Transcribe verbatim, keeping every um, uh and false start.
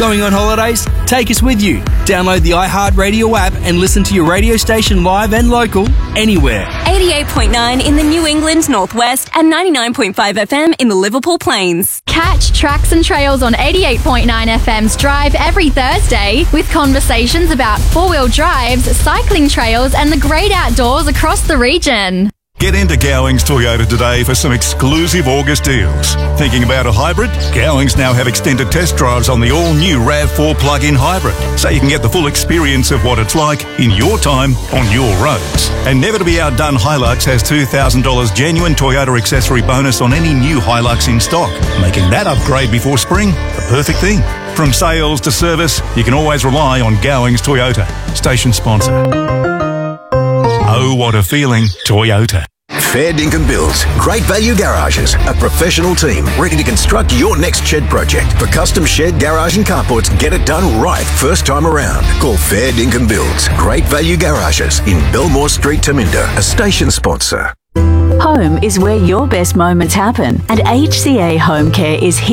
Going on holidays? Take us with you. Download the iHeartRadio app and listen to your radio station live and local anywhere. eighty-eight point nine in the New England Northwest and ninety-nine point five F M in the Liverpool Plains. Catch Tracks and Trails on eighty-eight point nine F M's Drive every Thursday with conversations about four-wheel drives, cycling trails and the great outdoors across the region. Get into Gowings Toyota today for some exclusive August deals. Thinking about a hybrid? Gowings now have extended test drives on the all-new RAV four plug-in hybrid, so you can get the full experience of what it's like in your time on your roads. And never to be outdone, Hilux has two thousand dollars genuine Toyota accessory bonus on any new Hilux in stock, making that upgrade before spring the perfect thing. From sales to service, you can always rely on Gowings Toyota. Station sponsor. Oh, what a feeling, Toyota. Fair Dinkum Builds. Great Value Garages. A professional team ready to construct your next shed project. For custom shed, garage and carports, get it done right first time around. Call Fair Dinkum Builds. Great Value Garages in Belmore Street, Taminda. A station sponsor. Home is where your best moments happen, and H C A Home Care is here